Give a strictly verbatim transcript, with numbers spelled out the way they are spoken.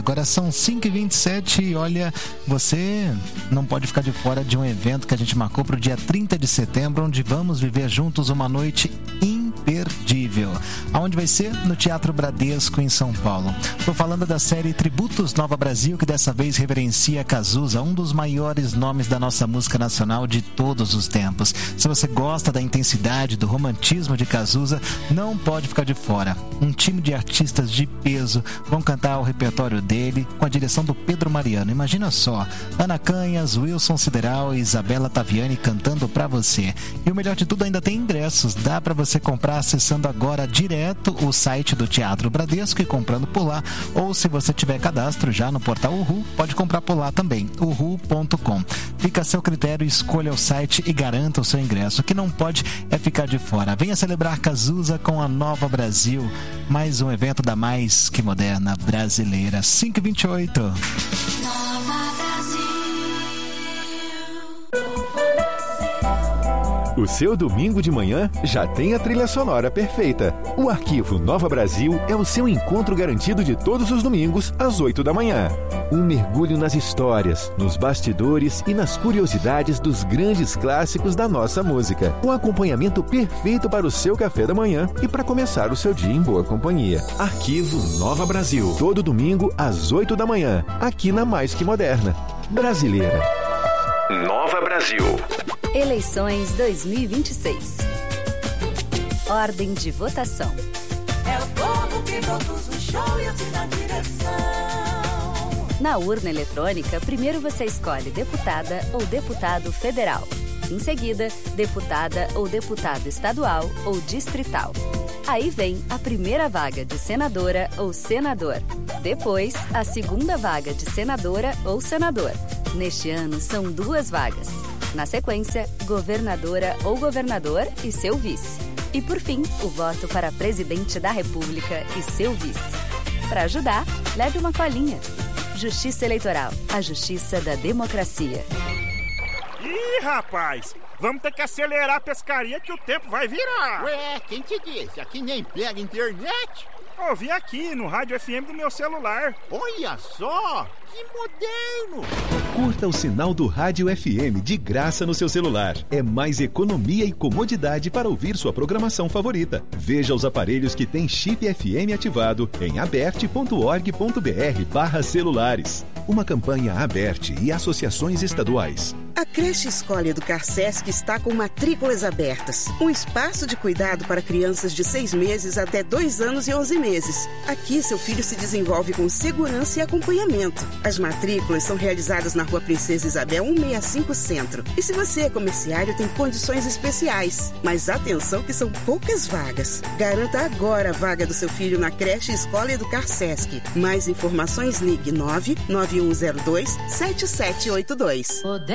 Agora são cinco e vinte e sete e olha, você não pode ficar de fora de um evento que a gente marcou para o dia trinta de setembro, onde vamos viver juntos uma noite imperdível. Aonde vai ser? No Teatro Bradesco, em São Paulo. Estou falando da série Tributos Nova Brasil, que dessa vez reverencia Cazuza, um dos maiores nomes da nossa música nacional de todos os tempos. Se você gosta da intensidade, do romantismo de Cazuza, não pode ficar de fora. Um time de artistas de peso vão cantar o repertório dele com a direção do Pedro Mariano. Imagina só, Ana Canhas, Wilson Sideral e Isabela Taviani cantando pra você. E o melhor de tudo, ainda tem ingressos. Dá pra você comprar acessando agora direto o site do Teatro Bradesco e comprando por lá. Ou se você tiver cadastro já no portal Uhu, pode comprar por lá também, uhu ponto com. Fica a seu critério, escolha o site e garanta o seu ingresso. O que não pode é ficar de fora. Venha celebrar Cazuza com a Nova Brasil. Mais um evento da Mais Que Moderna brasileira. cinco e vinte e oito. Nova Brasil. O seu domingo de manhã já tem a trilha sonora perfeita. O Arquivo Nova Brasil é o seu encontro garantido de todos os domingos, às oito da manhã. Um mergulho nas histórias, nos bastidores e nas curiosidades dos grandes clássicos da nossa música. Um acompanhamento perfeito para o seu café da manhã e para começar o seu dia em boa companhia. Arquivo Nova Brasil. Todo domingo, às oito da manhã, aqui na Mais Que Moderna. Brasileira. Nova Brasil. Eleições dois mil e vinte e seis. Ordem de votação. É o povo que produz o show e assina a direção. Na urna eletrônica, primeiro você escolhe deputada ou deputado federal. Em seguida, deputada ou deputado estadual ou distrital. Aí vem a primeira vaga de senadora ou senador. Depois, a segunda vaga de senadora ou senador. Neste ano, são duas vagas. Na sequência, governadora ou governador e seu vice. E por fim, o voto para presidente da República e seu vice. Para ajudar, leve uma colinha. Justiça Eleitoral, a justiça da democracia. Ih, rapaz, vamos ter que acelerar a pescaria que o tempo vai virar. Ué, quem te disse? Aqui nem pega internet. Ouvi aqui no rádio F M do meu celular. Olha só, que moderno! Curta o sinal do Rádio F M de graça no seu celular. É mais economia e comodidade para ouvir sua programação favorita. Veja os aparelhos que têm chip F M ativado em aberte ponto org ponto br barra celulares. Uma campanha Aberte e associações estaduais. A creche Escola Educar Sesc está com matrículas abertas. Um espaço de cuidado para crianças de seis meses até dois anos e onze meses. Aqui, seu filho se desenvolve com segurança e acompanhamento. As matrículas são realizadas na Rua Princesa Isabel cento e sessenta e cinco Centro. E se você é comerciário, tem condições especiais. Mas atenção que são poucas vagas. Garanta agora a vaga do seu filho na creche Escola Educar Sesc. Mais informações, ligue nove nove um zero dois sete sete oito dois.